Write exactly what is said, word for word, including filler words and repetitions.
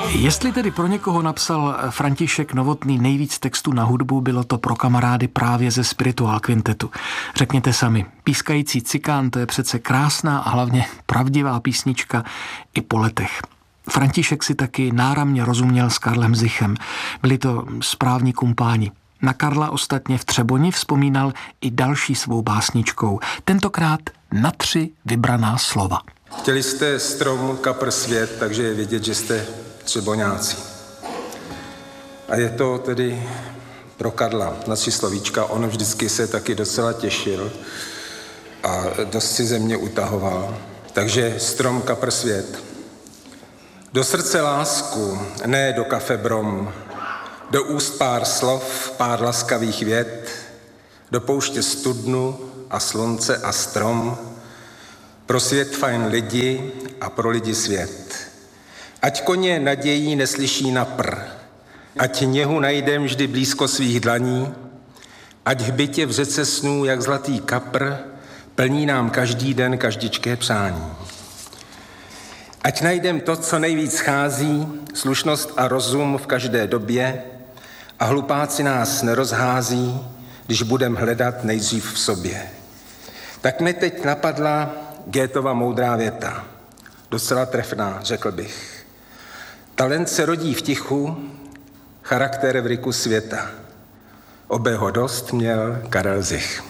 Jestli tedy pro někoho napsal František Novotný nejvíc textů na hudbu, bylo to pro kamarády právě ze Spirituál kvintetu. Řekněte sami, Pískající cikán, to je přece krásná a hlavně pravdivá písnička i po letech. František si taky náramně rozuměl s Karlem Zichem. Byli to správní kumpáni. Na Karla ostatně v Třeboni vzpomínal i další svou básničkou. Tentokrát na tři vybraná slova. Chtěli jste strom, kapr, svět, takže je vidět, že jste třeboňáci. A je to tedy pro Karla na tři slovíčka. On vždycky se taky docela těšil a dost si ze mě utahoval. Takže strom, kapr, svět. Do srdce lásku, ne do kafe brom. Do úst pár slov, pár laskavých vět. Do pouště studnu a slunce a strom. Pro svět fajn lidi a pro lidi svět. Ať koně nadějí neslyší na pr. Ať něhu najdem vždy blízko svých dlaní. Ať hbitě v řece snů jak zlatý kapr plní nám každý den každičké přání. Ať najdem to, co nejvíc schází, slušnost a rozum v každé době a hlupáci nás nerozhází, když budem hledat nejdřív v sobě. Tak mi teď napadla Goethova moudrá věta. Docela trefná, řekl bych. Talent se rodí v tichu, charakter v ryku světa. Obého dost měl Karel Zich.